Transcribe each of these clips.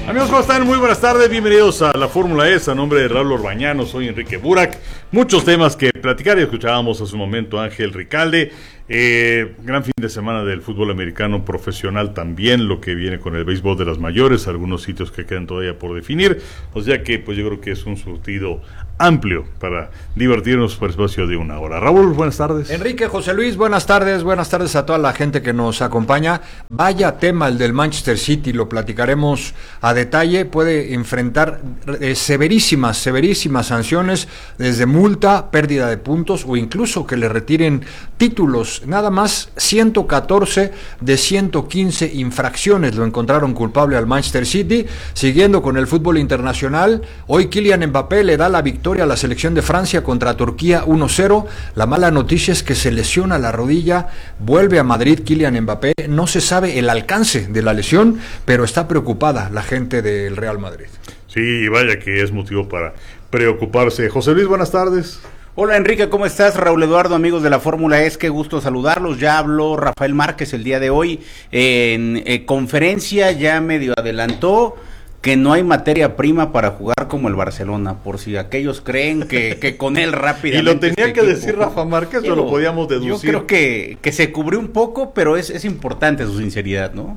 Amigos, ¿cómo están? Muy buenas tardes, bienvenidos a la Fórmula E. A nombre de Raúl Orbañano, soy Enrique Burak. Muchos temas que platicar y escuchábamos hace un momento a Ángel Ricalde. Gran fin de semana del fútbol americano profesional también, lo que viene con el béisbol de las mayores, algunos sitios que quedan todavía por definir, o sea que pues yo creo que es un surtido amplio para divertirnos por espacio de una hora. Raúl, buenas tardes. Enrique, José Luis, buenas tardes a toda la gente que nos acompaña. Vaya tema el del Manchester City, lo platicaremos a detalle, puede enfrentar severísimas sanciones, desde multa, pérdida de puntos o incluso que le retiren títulos. Nada más 114 de 115 infracciones lo encontraron culpable al Manchester City. Siguiendo con el fútbol internacional, hoy Kylian Mbappé le da la victoria a la selección de Francia contra Turquía 1-0. La mala noticia es que se lesiona la rodilla, vuelve a Madrid Kylian Mbappé, no se sabe el alcance de la lesión, pero está preocupada la gente del Real Madrid. Sí, vaya que es motivo para preocuparse. José Luis, buenas tardes. Hola Enrique, ¿cómo estás? Raúl Eduardo, amigos de la Fórmula E, qué gusto saludarlos. Ya habló Rafael Márquez el día de hoy en conferencia, ya medio adelantó que no hay materia prima para jugar como el Barcelona, por si aquellos creen que con él rápidamente... Y lo tenía que decir Rafa Márquez, o lo podíamos deducir. Yo creo que se cubrió un poco, pero es importante su sinceridad, ¿no?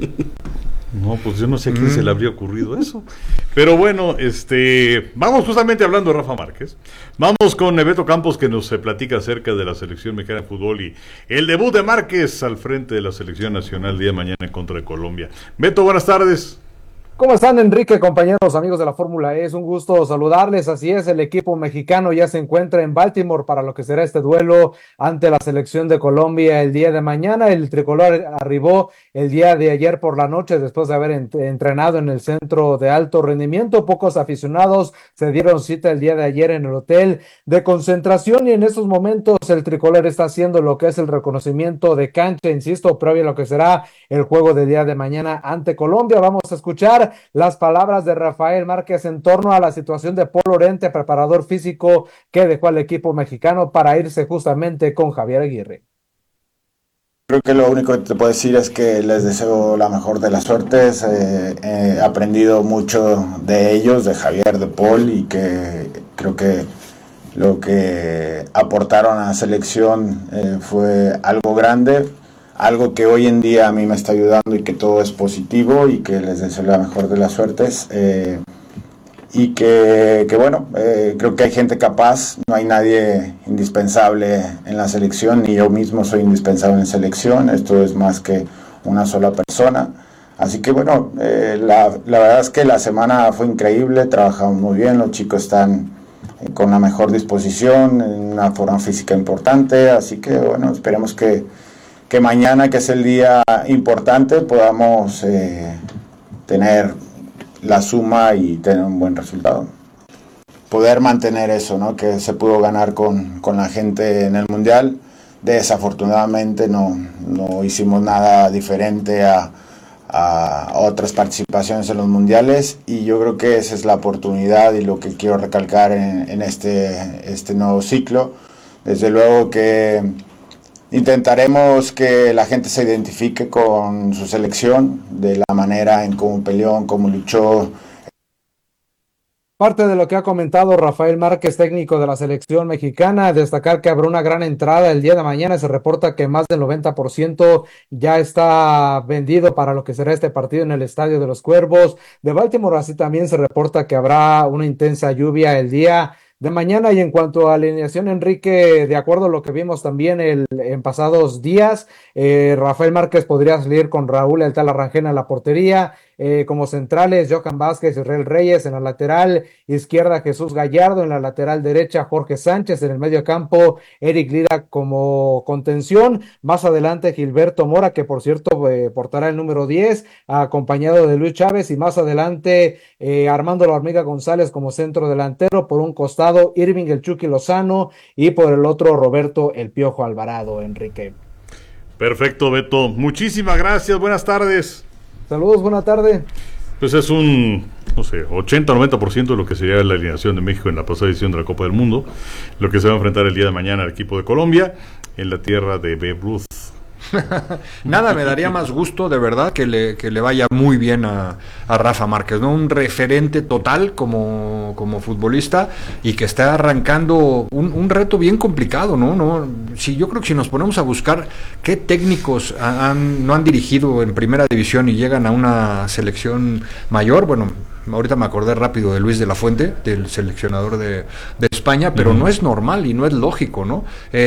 No, pues yo no sé a quién se le habría ocurrido eso. Pero bueno, vamos justamente hablando de Rafa Márquez. Vamos con Beto Campos, que nos platica acerca de la selección mexicana de fútbol y el debut de Márquez al frente de la selección nacional el día de mañana en contra de Colombia. Beto, buenas tardes. ¿Cómo están, Enrique, compañeros, amigos de la Fórmula E? Es un gusto saludarles. Así es, el equipo mexicano ya se encuentra en Baltimore para lo que será este duelo ante la selección de Colombia el día de mañana. El tricolor arribó el día de ayer por la noche después de haber entrenado en el centro de alto rendimiento. Pocos aficionados se dieron cita el día de ayer en el hotel de concentración y en estos momentos el tricolor está haciendo lo que es el reconocimiento de cancha, insisto, previo a lo que será el juego del día de mañana ante Colombia. Vamos a escuchar las palabras de Rafael Márquez en torno a la situación de Paul Lorente, preparador físico que dejó al equipo mexicano para irse justamente con Javier Aguirre. Creo que lo único que te puedo decir es que les deseo la mejor de las suertes. He aprendido mucho de ellos, de Javier, de Paul, y que creo que lo que aportaron a la selección fue algo grande. Algo que hoy en día a mí me está ayudando y que todo es positivo y que les deseo la mejor de las suertes y que bueno, creo que hay gente capaz, no hay nadie indispensable en la selección, ni yo mismo soy indispensable en selección, esto es más que una sola persona, así que bueno, la verdad es que la semana fue increíble, trabajamos muy bien, los chicos están con la mejor disposición, en una forma física importante, así que bueno, esperemos que mañana, que es el día importante, podamos tener la suma y tener un buen resultado. Poder mantener eso, ¿no? Que se pudo ganar con la gente en el Mundial. Desafortunadamente no hicimos nada diferente a otras participaciones en los Mundiales y yo creo que esa es la oportunidad y lo que quiero recalcar en este nuevo ciclo. Desde luego que intentaremos que la gente se identifique con su selección, de la manera en cómo peleó, en cómo luchó. Parte de lo que ha comentado Rafael Márquez, técnico de la selección mexicana, destacar que habrá una gran entrada el día de mañana. Se reporta que más del 90% ya está vendido para lo que será este partido en el Estadio de los Cuervos de Baltimore. Así también se reporta que habrá una intensa lluvia el día de mañana. Y en cuanto a alineación, Enrique, de acuerdo a lo que vimos también en pasados días, Rafael Márquez podría salir con Raúl El Tala Rangel en la portería, como centrales Johan Vázquez, Israel Reyes; en la lateral izquierda Jesús Gallardo; en la lateral derecha Jorge Sánchez; en el medio campo Eric Lira como contención; más adelante Gilberto Mora, que por cierto portará el número 10, acompañado de Luis Chávez; y más adelante Armando La Hormiga González como centro delantero; por un costado Irving El Chucky Lozano y por el otro Roberto El Piojo Alvarado. Enrique. Perfecto, Beto, muchísimas gracias, buenas tardes. Saludos, buena tarde. Pues es un, 80-90% de lo que sería la alineación de México en la pasada edición de la Copa del Mundo, lo que se va a enfrentar el día de mañana al equipo de Colombia en la tierra de Babe Ruth. Nada me daría más gusto, de verdad, que le vaya muy bien a Rafa Márquez, ¿no? Un referente total como futbolista y que está arrancando un reto bien complicado, ¿no? Sí, yo creo que si nos ponemos a buscar qué técnicos no han dirigido en primera división y llegan a una selección mayor, bueno, ahorita me acordé rápido de Luis de la Fuente, del seleccionador de España, pero no es normal y no es lógico, ¿no?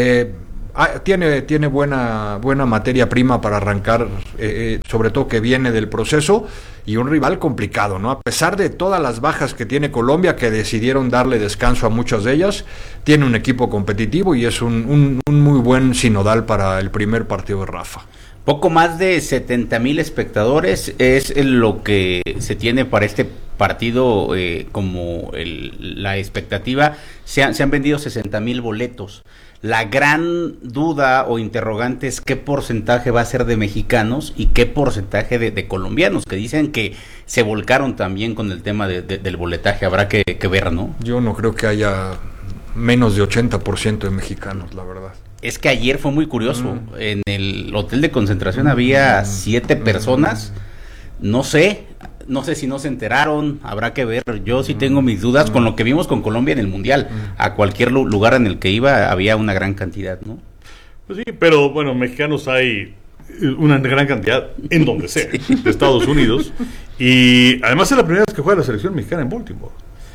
Tiene buena materia prima para arrancar, sobre todo que viene del proceso, y un rival complicado, ¿no? A pesar de todas las bajas que tiene Colombia, que decidieron darle descanso a muchas de ellas, tiene un equipo competitivo y es un muy buen sinodal para el primer partido de Rafa. Poco más de 70,000 espectadores es lo que se tiene para este partido, como la expectativa. Se han vendido 60,000 boletos. La gran duda o interrogante es qué porcentaje va a ser de mexicanos y qué porcentaje de colombianos, que dicen que se volcaron también con el tema del boletaje. Habrá que ver, ¿no? Yo no creo que haya menos de 80% de mexicanos, la verdad. Es que ayer fue muy curioso. En el hotel de concentración había 7 personas. No sé si no se enteraron, habrá que ver. Yo sí tengo mis dudas con lo que vimos con Colombia en el Mundial. A cualquier lugar en el que iba había una gran cantidad, ¿no? Pues sí, pero bueno, mexicanos hay una gran cantidad en donde sea, sí, de Estados Unidos. Y además es la primera vez que juega la selección mexicana en Baltimore.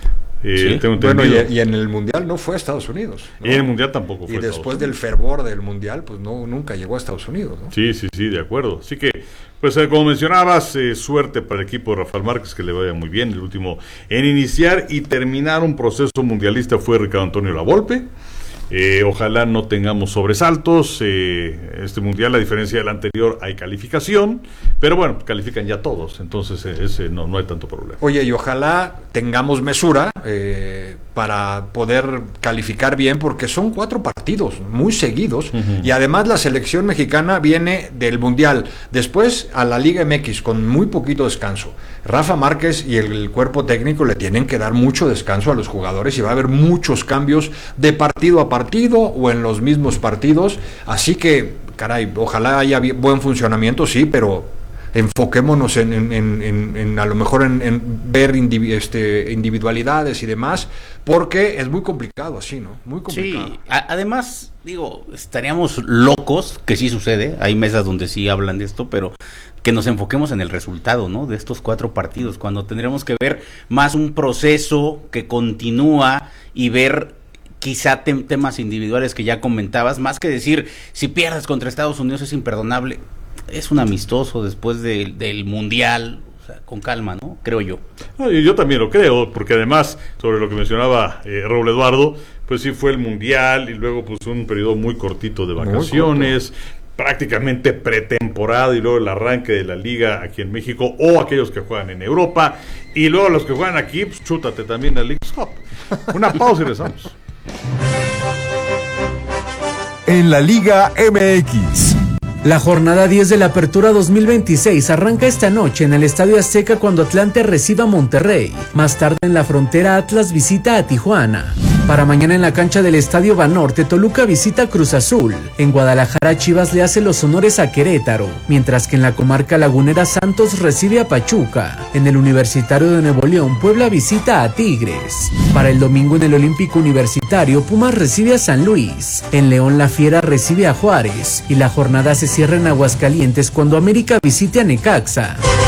Sí. Bueno, y en el Mundial no fue a Estados Unidos, ¿no? Y en el Mundial tampoco fue. Y después del fervor del Mundial, pues nunca llegó a Estados Unidos, ¿no? Sí, de acuerdo. Así que, pues como mencionabas, suerte para el equipo de Rafael Márquez, que le vaya muy bien. El último en iniciar y terminar un proceso mundialista fue Ricardo Antonio Lavolpe. Ojalá no tengamos sobresaltos. Este mundial, a diferencia del anterior, hay calificación, pero bueno, califican ya todos, entonces ese no hay tanto problema. Oye, y ojalá tengamos mesura para poder calificar bien, porque son 4 partidos muy seguidos, y además la selección mexicana viene del mundial, después a la Liga MX con muy poquito descanso. Rafa Márquez y el cuerpo técnico le tienen que dar mucho descanso a los jugadores y va a haber muchos cambios de partido a partido o en los mismos partidos, así que, caray, ojalá haya buen funcionamiento, sí, pero enfoquémonos en a lo mejor en ver individualidades y demás, porque es muy complicado así, ¿no? Muy complicado. Sí, además, digo, estaríamos locos, que sí sucede, hay mesas donde sí hablan de esto, pero que nos enfoquemos en el resultado, ¿no? De estos 4 partidos, cuando tendremos que ver más un proceso que continúa y ver quizá temas individuales que ya comentabas, más que decir, si pierdes contra Estados Unidos es imperdonable. Es un amistoso después del Mundial, o sea, con calma, ¿no? Creo yo. Yo también lo creo, porque además, sobre lo que mencionaba Raúl Eduardo, pues sí fue el Mundial y luego pues un periodo muy cortito de vacaciones, prácticamente pretemporada, y luego el arranque de la liga aquí en México, o aquellos que juegan en Europa, y luego los que juegan aquí, pues chútate también la Leagues Cup. Una pausa y regresamos. En la Liga MX. La jornada 10 de la Apertura 2026 arranca esta noche en el Estadio Azteca cuando Atlante reciba a Monterrey. Más tarde en la frontera, Atlas visita a Tijuana. Para mañana en la cancha del Estadio Banorte, Toluca visita a Cruz Azul. En Guadalajara, Chivas le hace los honores a Querétaro, mientras que en la comarca lagunera, Santos recibe a Pachuca. En el Universitario de Nuevo León, Puebla visita a Tigres. Para el domingo en el Olímpico Universitario, Pumas recibe a San Luis. En León, la Fiera recibe a Juárez. Y la jornada se cierra en Aguascalientes cuando América visite a Necaxa.